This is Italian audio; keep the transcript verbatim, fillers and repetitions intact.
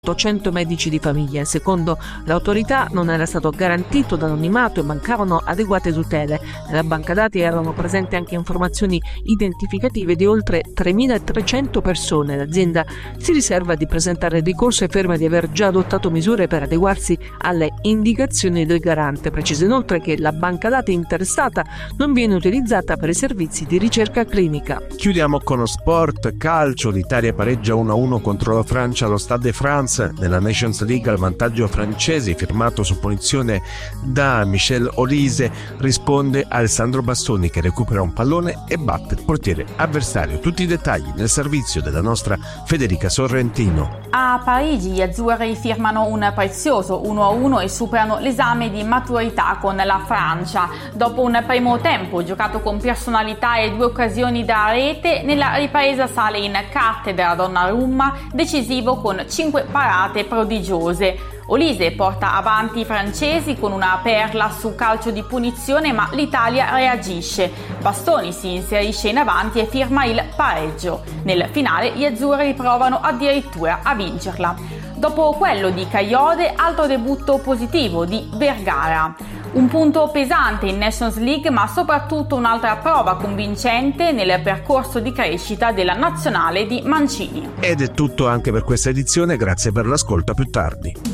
ottocento medici di famiglia. Secondo l'autorità non era stato garantito l'anonimato e mancavano adeguate tutele. Nella banca dati erano presenti anche informazioni identificative di oltre tremilatrecento persone. L'azienda si riserva di presentare ricorso e afferma di aver già adottato misure per adeguarsi alle indicazioni del garante. Precisa inoltre che la banca dati interessata non viene utilizzata per i servizi di ricerca clinica. Chiudiamo con lo sport calcio. L'Italia pareggia uno a uno contro la Francia allo Stade de France. Nella Nations League al vantaggio francese, firmato su punizione da Michel Olise, risponde Alessandro Bastoni che recupera un pallone e batte il portiere avversario. Tutti i dettagli nel servizio della nostra Federica Sorrentino. A Parigi gli azzurri firmano un prezioso uno a uno e superano l'esame di maturità con la Francia. Dopo un primo tempo giocato con personalità e due occasioni da rete, nella ripresa sale in cattedra Donnarumma, decisivo con cinque parate prodigiose. Olise porta avanti i francesi con una perla su calcio di punizione, ma l'Italia reagisce. Bastoni si inserisce in avanti e firma il pareggio. Nel finale gli azzurri provano addirittura a vincerla. Dopo quello di Kayode, altro debutto positivo di Vergara. Un punto pesante in Nations League, ma soprattutto un'altra prova convincente nel percorso di crescita della nazionale di Mancini. Ed è tutto anche per questa edizione, grazie per l'ascolto, a più tardi.